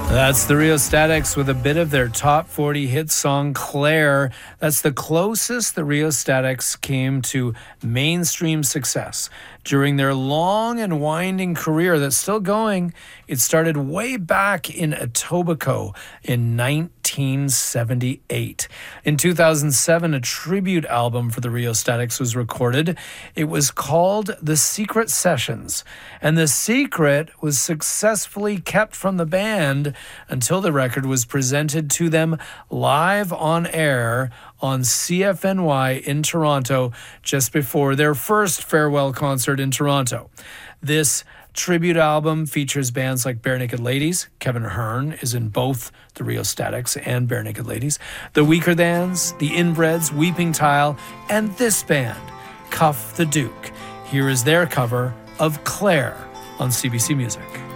That's the Rheostatics with a bit of their top 40 hit song, Claire. That's the closest the Rheostatics came to mainstream success. During their long and winding career that's still going, it started way back in Etobicoke in 1978. In 2007, a tribute album for the Rheostatics was recorded. It was called The Secret Sessions, and the secret was successfully kept from the band until the record was presented to them live on air on CFNY in Toronto just before their first farewell concert in Toronto. This tribute album features bands like Barenaked Ladies. Kevin Hearn is in both the Rheostatics and Barenaked Ladies. The Weakerthans, the Inbreds, Weeping Tile, and this band, Cuff the Duke. Here is their cover of Claire on CBC Music.